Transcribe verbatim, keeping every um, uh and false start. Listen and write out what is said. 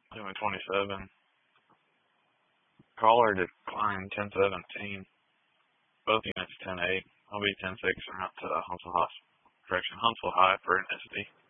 Doing twenty-seven. Caller declined ten seventeen. Both units ten eight. I'll be ten six and out to Huntsville Hospital. Correction, Huntsville High for an S D.